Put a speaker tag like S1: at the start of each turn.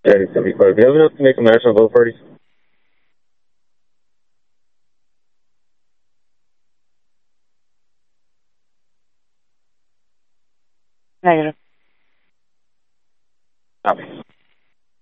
S1: Yeah, he's 75. Do you have enough to make a match on both parties?
S2: Negative.
S1: Copy.